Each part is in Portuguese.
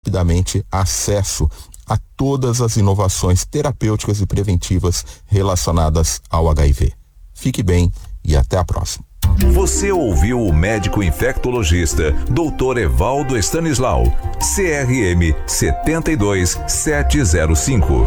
rapidamente acesso a todas as inovações terapêuticas e preventivas relacionadas ao HIV. Fique bem e até a próxima. Você ouviu o médico infectologista Dr. Evaldo Stanislau, CRM 72705.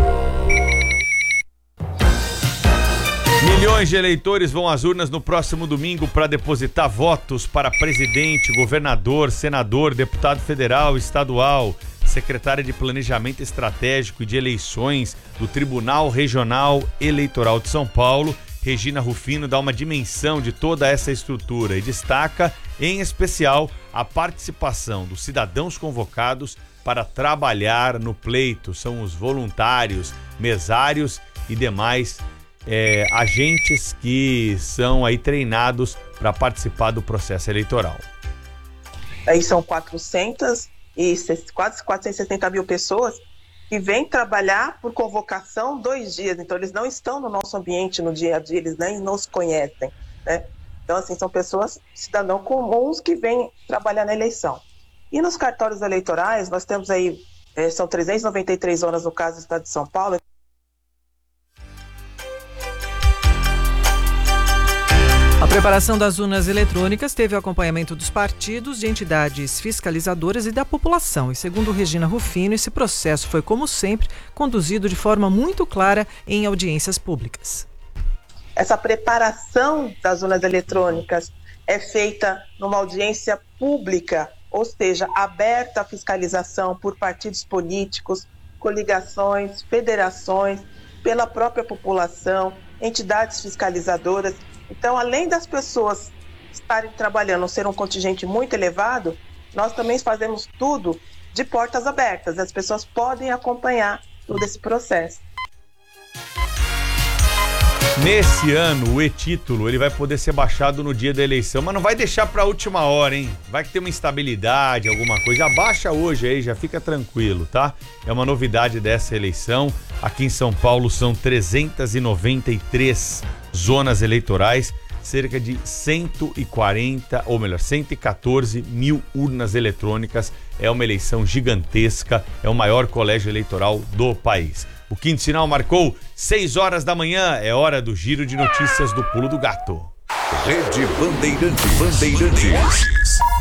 Milhões de eleitores vão às urnas no próximo domingo para depositar votos para presidente, governador, senador, deputado federal, estadual, secretária de Planejamento Estratégico e de Eleições do Tribunal Regional Eleitoral de São Paulo. Regina Rufino dá uma dimensão de toda essa estrutura e destaca, em especial, a participação dos cidadãos convocados para trabalhar no pleito. São os voluntários, mesários e demais agentes que são aí treinados para participar do processo eleitoral. Aí são quase 460 mil pessoas que vêm trabalhar por convocação 2 dias, então eles não estão no nosso ambiente no dia a dia, eles nem nos conhecem, né? Então, assim, são pessoas, cidadãos comuns que vêm trabalhar na eleição. E nos cartórios eleitorais, nós temos aí, são 393 zonas no caso do estado de São Paulo. A preparação das urnas eletrônicas teve o acompanhamento dos partidos, de entidades fiscalizadoras e da população. E segundo Regina Rufino, esse processo foi, como sempre, conduzido de forma muito clara em audiências públicas. Essa preparação das urnas eletrônicas é feita numa audiência pública, ou seja, aberta à fiscalização por partidos políticos, coligações, federações, pela própria população, entidades fiscalizadoras. Então, além das pessoas estarem trabalhando, ser um contingente muito elevado, nós também fazemos tudo de portas abertas. As pessoas podem acompanhar todo esse processo. Nesse ano, o e-título ele vai poder ser baixado no dia da eleição, mas não vai deixar para a última hora, hein? Vai que tem uma instabilidade, alguma coisa. Baixa hoje aí, já fica tranquilo, tá? É uma novidade dessa eleição. Aqui em São Paulo são 393 zonas eleitorais, cerca de 114 mil urnas eletrônicas. É uma eleição gigantesca, é o maior colégio eleitoral do país. O quinto sinal marcou 6 horas da manhã, é hora do giro de notícias do Pulo do Gato. Rede Bandeirantes.